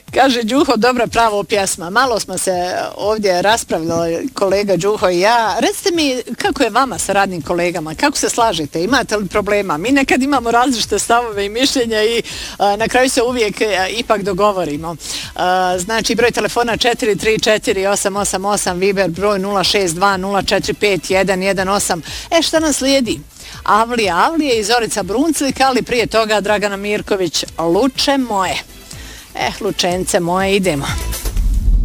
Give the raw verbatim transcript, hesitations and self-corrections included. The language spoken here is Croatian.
Kaže Đuho, dobra pravo pjesma. Malo smo se ovdje raspravljali, kolega Đuho i ja. Recite mi, kako je vama sa radnim kolegama? Kako se slažete? Imate li problema? Mi nekad imamo različite stavove i mišljenja i a, na kraju se uvijek a, ipak dogovorimo. A, znači, broj telefona četiri tri četiri osam osam osam, Viber broj nula šest dva nula četiri pet jedan jedan osam. E, šta nas slijedi? Avlija, Avlije i Zorica Brunclik, ali prije toga Dragana Mirković, Luče moje. Eh, lučence moje, idemo.